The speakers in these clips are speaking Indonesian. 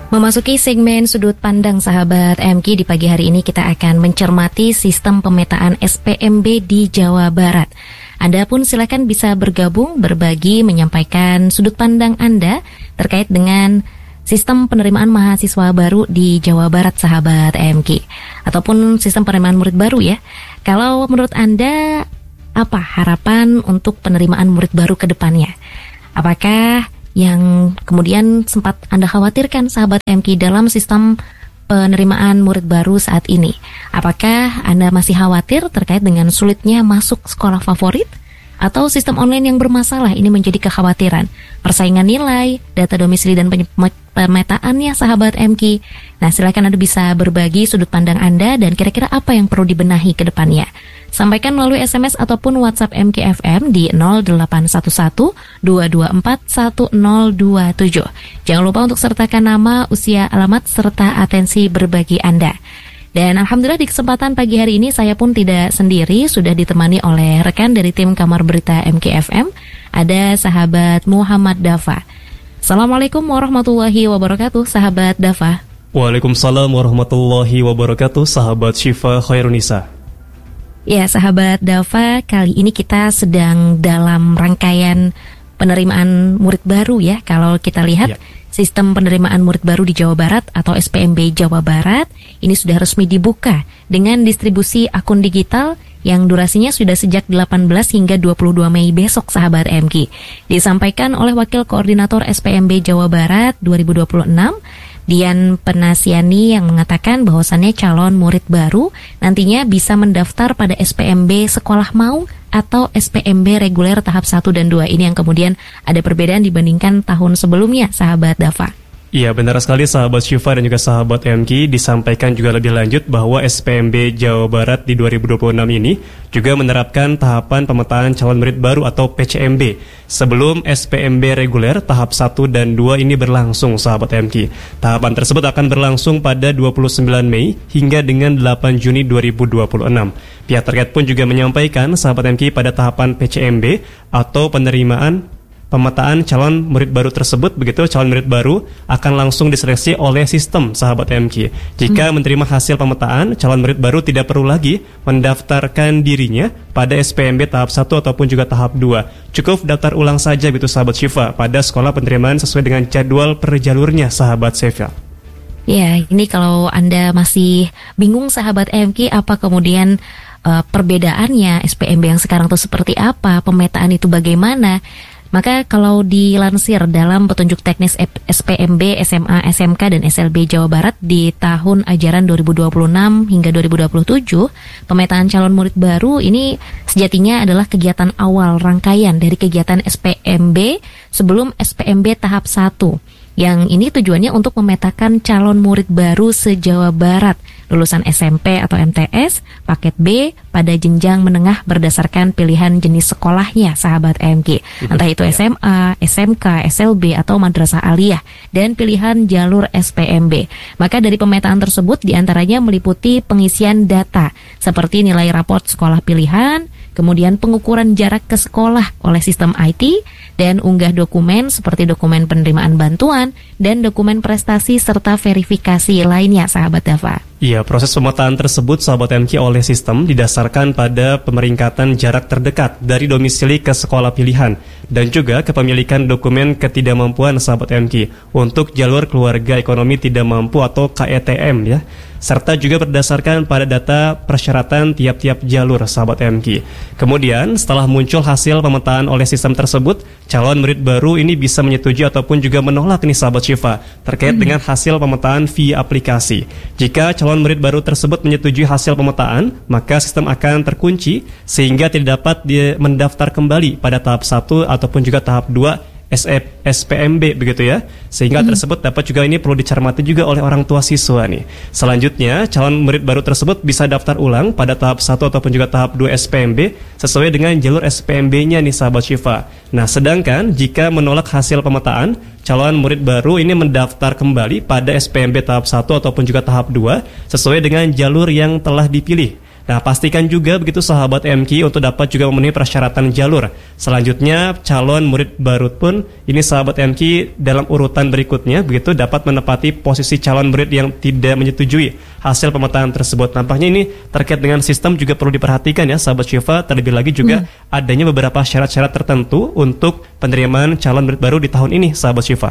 Memasuki segmen sudut pandang sahabat MK, di pagi hari ini kita akan mencermati sistem pemetaan SPMB di Jawa Barat. Anda pun silakan bisa bergabung, berbagi, menyampaikan sudut pandang Anda terkait dengan sistem penerimaan mahasiswa baru di Jawa Barat, sahabat MK, ataupun sistem penerimaan murid baru ya. Kalau menurut Anda, apa harapan untuk penerimaan murid baru ke depannya? Apakah yang kemudian sempat Anda khawatirkan, sahabat MK, dalam sistem penerimaan murid baru saat ini? Apakah Anda masih khawatir terkait dengan sulitnya masuk sekolah favorit? Atau sistem online yang bermasalah ini menjadi kekhawatiran? Persaingan nilai, data domisili dan pemetaannya, sahabat MK. Nah, silakan Anda bisa berbagi sudut pandang Anda dan kira-kira apa yang perlu dibenahi ke depannya. Sampaikan melalui SMS ataupun WhatsApp MKFM di 0811 224 1027. Jangan lupa untuk sertakan nama, usia, alamat, serta atensi berbagi Anda. Dan alhamdulillah di kesempatan pagi hari ini saya pun tidak sendiri, sudah ditemani oleh rekan dari tim Kamar Berita MKFM, ada sahabat Muhammad Dafa. Assalamualaikum warahmatullahi wabarakatuh, sahabat Dafa. Waalaikumsalam warahmatullahi wabarakatuh, sahabat Syifa Khairunisa. Ya, sahabat Dafa, kali ini kita sedang dalam rangkaian penerimaan murid baru ya. Kalau kita lihat sistem penerimaan murid baru di Jawa Barat atau SPMB Jawa Barat ini sudah resmi dibuka dengan distribusi akun digital yang durasinya sudah sejak 18 hingga 22 Mei besok, sahabat MK. Disampaikan oleh Wakil Koordinator SPMB Jawa Barat 2026, Dian Penasiani, yang mengatakan bahwasannya calon murid baru nantinya bisa mendaftar pada SPMB Sekolah Mau atau SPMB reguler tahap 1 dan 2. Ini yang kemudian ada perbedaan dibandingkan tahun sebelumnya, sahabat Dafa. Iya, benar sekali sahabat Syifa dan juga sahabat MK. Disampaikan juga lebih lanjut bahwa SPMB Jawa Barat di 2026 ini juga menerapkan tahapan pemetaan calon murid baru atau PCMB sebelum SPMB reguler tahap 1 dan 2 ini berlangsung, sahabat MK. Tahapan tersebut akan berlangsung pada 29 Mei hingga dengan 8 Juni 2026. Pihak terkait pun juga menyampaikan, sahabat MK, pada tahapan PCMB atau penerimaan pemetaan calon murid baru tersebut, begitu calon murid baru akan langsung diseleksi oleh sistem, sahabat MK. Jika menerima hasil pemetaan, calon murid baru tidak perlu lagi mendaftarkan dirinya pada SPMB tahap 1 ataupun juga tahap 2. Cukup daftar ulang saja, gitu sahabat Syifa, pada sekolah penerimaan sesuai dengan jadwal per jalurnya, sahabat Syifa. Ya, ini kalau Anda masih bingung, sahabat MK, apa kemudian perbedaannya SPMB yang sekarang itu seperti apa, pemetaan itu bagaimana? Maka kalau dilansir dalam petunjuk teknis SPMB, SMA, SMK, dan SLB Jawa Barat di tahun ajaran 2026 hingga 2027, pemetaan calon murid baru ini sejatinya adalah kegiatan awal rangkaian dari kegiatan SPMB sebelum SPMB tahap 1. Yang ini tujuannya untuk memetakan calon murid baru se-Jawa Barat, lulusan SMP atau MTS, paket B pada jenjang menengah berdasarkan pilihan jenis sekolahnya, sahabat MK. Entah itu SMA, SMK, SLB, atau madrasah aliyah, dan pilihan jalur SPMB. Maka dari pemetaan tersebut diantaranya meliputi pengisian data, seperti nilai raport sekolah pilihan, kemudian pengukuran jarak ke sekolah oleh sistem IT, dan unggah dokumen seperti dokumen penerimaan bantuan dan dokumen prestasi serta verifikasi lainnya, sahabat Dafa. Iya, proses pemetaan tersebut, sahabat MK, oleh sistem didasarkan pada pemeringkatan jarak terdekat dari domisili ke sekolah pilihan dan juga kepemilikan dokumen ketidakmampuan, sahabat MK, untuk jalur keluarga ekonomi tidak mampu atau KETM ya, serta juga berdasarkan pada data persyaratan tiap-tiap jalur, sahabat MK. Kemudian setelah muncul hasil pemetaan oleh sistem tersebut, calon murid baru ini bisa menyetujui ataupun juga menolak nih, sahabat Syifa, terkait dengan hasil pemetaan via aplikasi. Jika calon murid baru tersebut menyetujui hasil pemetaan, maka sistem akan terkunci sehingga tidak dapat mendaftar kembali pada tahap 1 ataupun juga tahap 2 SPMB, begitu ya. Sehingga tersebut dapat juga ini perlu dicermati juga oleh orang tua siswa nih. Selanjutnya, calon murid baru tersebut bisa daftar ulang pada tahap 1 ataupun juga tahap 2 SPMB sesuai dengan jalur SPMB-nya nih, sahabat Syifa. Nah, sedangkan jika menolak hasil pemetaan, calon murid baru ini mendaftar kembali pada SPMB tahap 1 ataupun juga tahap 2 sesuai dengan jalur yang telah dipilih. Nah, pastikan juga begitu sahabat MK untuk dapat juga memenuhi persyaratan jalur. Selanjutnya, calon murid baru pun ini sahabat MK dalam urutan berikutnya begitu dapat menempati posisi calon murid yang tidak menyetujui hasil pemetaan tersebut. Nampaknya ini terkait dengan sistem juga perlu diperhatikan ya sahabat Syifa. Terlebih lagi juga adanya beberapa syarat-syarat tertentu untuk penerimaan calon murid baru di tahun ini sahabat Syifa.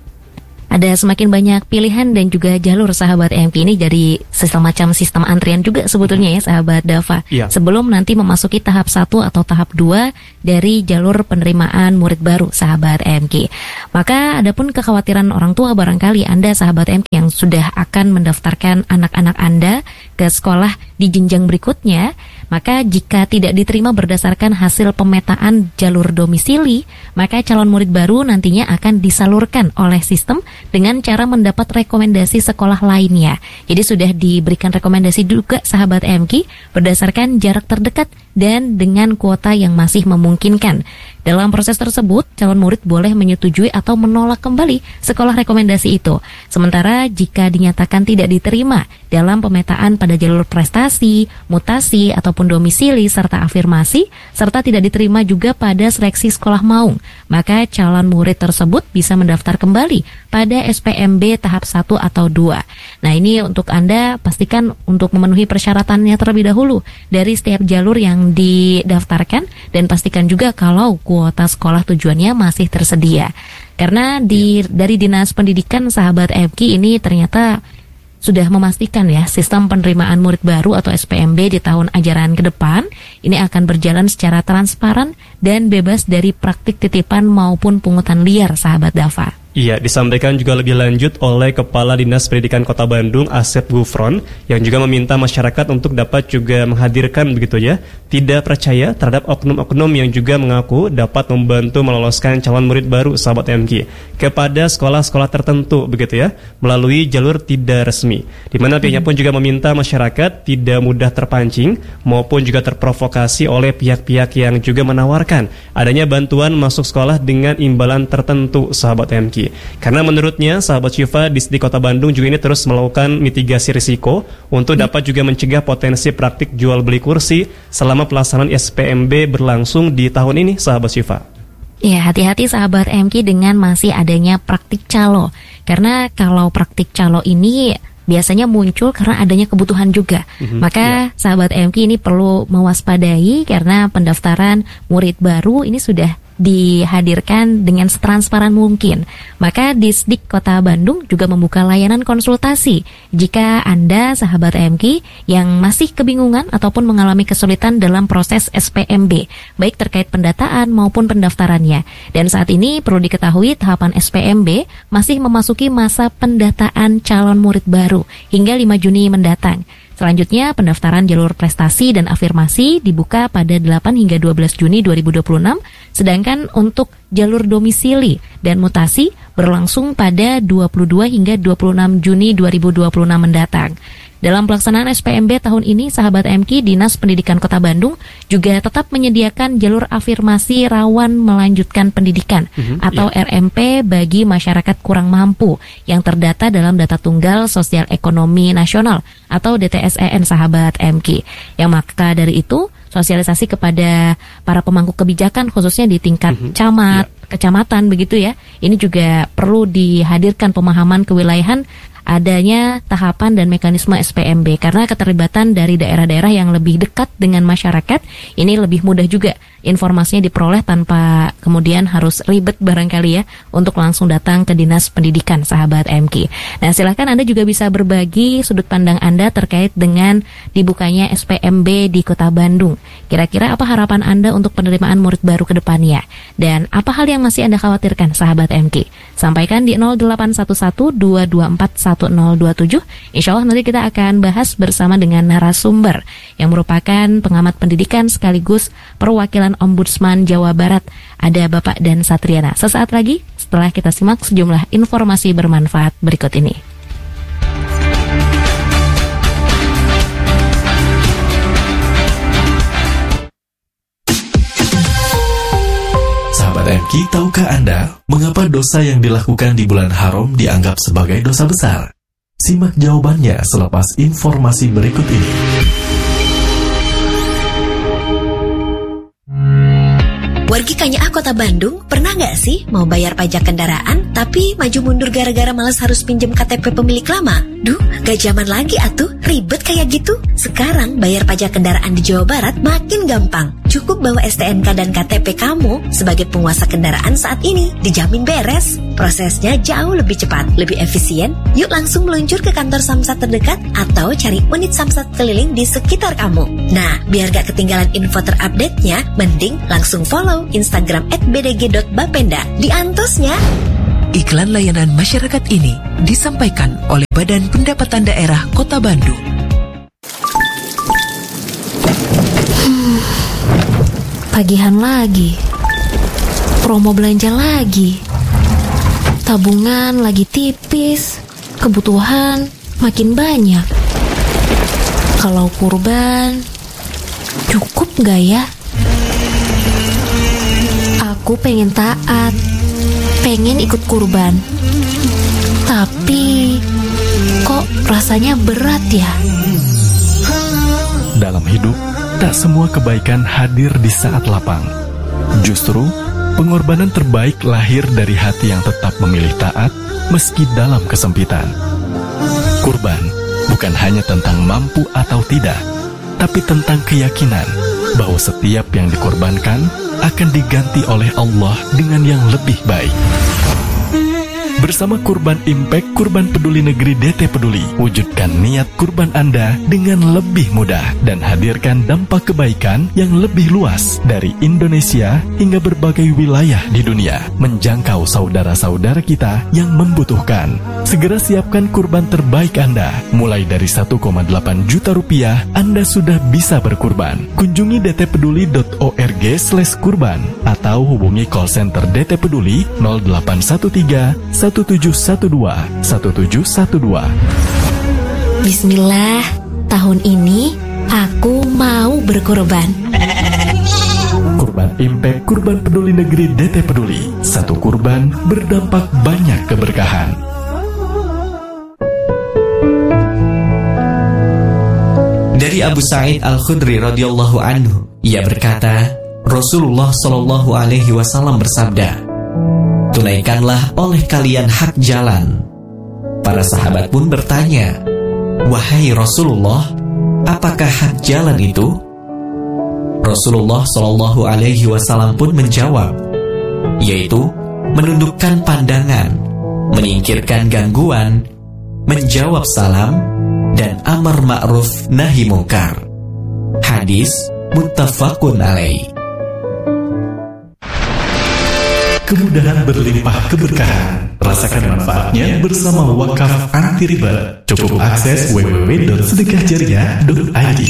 Ada semakin banyak pilihan dan juga jalur sahabat MK ini dari semacam sistem antrian juga sebetulnya ya sahabat Dava. Iya. Sebelum nanti memasuki tahap 1 atau tahap 2 dari jalur penerimaan murid baru sahabat MK. Maka adapun kekhawatiran orang tua barangkali Anda sahabat MK yang sudah akan mendaftarkan anak-anak Anda ke sekolah di jenjang berikutnya, maka jika tidak diterima berdasarkan hasil pemetaan jalur domisili, maka calon murid baru nantinya akan disalurkan oleh sistem dengan cara mendapat rekomendasi sekolah lainnya. Jadi sudah diberikan rekomendasi juga sahabat MK berdasarkan jarak terdekat dan dengan kuota yang masih memungkinkan. Dalam proses tersebut, calon murid boleh menyetujui atau menolak kembali sekolah rekomendasi itu. Sementara jika dinyatakan tidak diterima dalam pemetaan pada jalur prestasi, mutasi, ataupun domisili, serta afirmasi, serta tidak diterima juga pada seleksi sekolah maung, maka calon murid tersebut bisa mendaftar kembali pada SPMB tahap 1 atau 2. Nah, ini untuk Anda pastikan untuk memenuhi persyaratannya terlebih dahulu dari setiap jalur yang didaftarkan dan pastikan juga kalau kuota sekolah tujuannya masih tersedia. Karena dari Dinas Pendidikan sahabat MK ini ternyata sudah memastikan ya sistem penerimaan murid baru atau SPMB di tahun ajaran ke depan ini akan berjalan secara transparan dan bebas dari praktik titipan maupun pungutan liar sahabat Dava. Iya, disampaikan juga lebih lanjut oleh Kepala Dinas Pendidikan Kota Bandung, Asep Gufron, yang juga meminta masyarakat untuk dapat juga menghadirkan begitu ya, tidak percaya terhadap oknum-oknum yang juga mengaku dapat membantu meloloskan calon murid baru sahabat MK kepada sekolah-sekolah tertentu begitu ya, melalui jalur tidak resmi. Di mana pihaknya pun juga meminta masyarakat tidak mudah terpancing maupun juga terprovokasi oleh pihak-pihak yang juga menawarkan adanya bantuan masuk sekolah dengan imbalan tertentu sahabat MK. Karena menurutnya sahabat Syifa di Kota Bandung juga ini terus melakukan mitigasi risiko untuk dapat juga mencegah potensi praktik jual beli kursi selama pelaksanaan SPMB berlangsung di tahun ini sahabat Syifa. Ya, hati-hati sahabat MK dengan masih adanya praktik calo. Karena kalau praktik calo ini biasanya muncul karena adanya kebutuhan juga. Maka sahabat MK ini perlu mewaspadai karena pendaftaran murid baru ini sudah dihadirkan dengan setransparan mungkin. Maka Disdik Kota Bandung juga membuka layanan konsultasi jika Anda sahabat MK yang masih kebingungan ataupun mengalami kesulitan dalam proses SPMB, baik terkait pendataan maupun pendaftarannya. Dan saat ini perlu diketahui tahapan SPMB masih memasuki masa pendataan calon murid baru hingga 5 Juni mendatang. Selanjutnya, pendaftaran jalur prestasi dan afirmasi dibuka pada 8 hingga 12 Juni 2026, sedangkan untuk jalur domisili dan mutasi berlangsung pada 22 hingga 26 Juni 2026 mendatang. Dalam pelaksanaan SPMB tahun ini, sahabat MK, Dinas Pendidikan Kota Bandung juga tetap menyediakan jalur afirmasi rawan melanjutkan pendidikan atau RMP bagi masyarakat kurang mampu yang terdata dalam Data Tunggal Sosial Ekonomi Nasional atau DTSEN sahabat MK. Yang maka dari itu, sosialisasi kepada para pemangku kebijakan khususnya di tingkat kecamatan begitu ya. Ini juga perlu dihadirkan pemahaman kewilayahan adanya tahapan dan mekanisme SPMB karena keterlibatan dari daerah-daerah yang lebih dekat dengan masyarakat ini lebih mudah juga informasinya diperoleh tanpa kemudian harus ribet barangkali ya untuk langsung datang ke Dinas Pendidikan sahabat MK. Nah, silakan Anda juga bisa berbagi sudut pandang Anda terkait dengan dibukanya SPMB di Kota Bandung. Kira-kira apa harapan Anda untuk penerimaan murid baru ke depannya? Dan apa hal yang masih Anda khawatirkan sahabat MK? Sampaikan di 0811-224-1027. Insya Allah nanti kita akan bahas bersama dengan narasumber yang merupakan pengamat pendidikan sekaligus perwakilan Ombudsman Jawa Barat. Ada Bapak Dan Satriana. Sesaat lagi setelah kita simak sejumlah informasi bermanfaat berikut ini. Sahabat MK, tahukah Anda mengapa dosa yang dilakukan di bulan haram dianggap sebagai dosa besar? Simak jawabannya selepas informasi berikut ini. Wargi Kanyaah Kota Bandung, pernah nggak sih mau bayar pajak kendaraan tapi maju mundur gara-gara malas harus pinjem KTP pemilik lama? Duh, gak zaman lagi atuh, ribet kayak gitu. Sekarang bayar pajak kendaraan di Jawa Barat makin gampang. Cukup bawa STNK dan KTP kamu sebagai penguasa kendaraan saat ini, dijamin beres. Prosesnya jauh lebih cepat, lebih efisien. Yuk langsung meluncur ke kantor Samsat terdekat atau cari unit Samsat keliling di sekitar kamu. Nah, biar gak ketinggalan info terupdate-nya, mending langsung follow Instagram @bdg.bapenda. Diantosnya. Iklan layanan masyarakat ini disampaikan oleh Badan Pendapatan Daerah Kota Bandung. Tagihan lagi, promo belanja lagi, tabungan lagi tipis, kebutuhan makin banyak. Kalau kurban, cukup gak ya? Aku pengen taat, pengen ikut kurban, tapi kok rasanya berat ya? Dalam hidup, tak semua kebaikan hadir di saat lapang. Justru, pengorbanan terbaik lahir dari hati yang tetap memilih taat meski dalam kesempitan. Kurban bukan hanya tentang mampu atau tidak, tapi tentang keyakinan bahwa setiap yang dikorbankan akan diganti oleh Allah dengan yang lebih baik. Bersama Kurban Impact Kurban Peduli Negeri DT Peduli, wujudkan niat kurban Anda dengan lebih mudah dan hadirkan dampak kebaikan yang lebih luas dari Indonesia hingga berbagai wilayah di dunia, menjangkau saudara-saudara kita yang membutuhkan. Segera siapkan kurban terbaik Anda. Mulai dari 1,8 juta rupiah, Anda sudah bisa berkurban. Kunjungi dtpeduli.org/kurban atau hubungi call center DT Peduli 0813 1712. Bismillah, tahun ini aku mau berkorban. Kurban Impact Kurban Peduli Negeri DT Peduli. Satu kurban berdampak banyak keberkahan. Dari Abu Sa'id Al-Khudri radhiyallahu anhu, ia berkata, Rasulullah Shallallahu alaihi wasallam bersabda, tunaikanlah oleh kalian hak jalan. Para sahabat pun bertanya, wahai Rasulullah, apakah hak jalan itu? Rasulullah Shallallahu alaihi wasallam pun menjawab, yaitu menundukkan pandangan, menyingkirkan gangguan, menjawab salam, dan amar ma'ruf nahi mungkar. Hadis muttafaqun alaih. Kemudahan berlimpah keberkahan. Rasakan manfaatnya bersama Wakaf Anti Riba. Cukup akses www.sedekahjariah.id.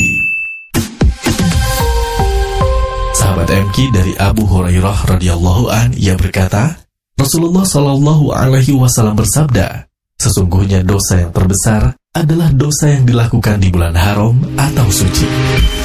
Sahabat MK, dari Abu Hurairah radhiyallahu an, ia berkata, Rasulullah Shallallahu alaihi wasallam bersabda, sesungguhnya dosa yang terbesar adalah dosa yang dilakukan di bulan haram atau suci.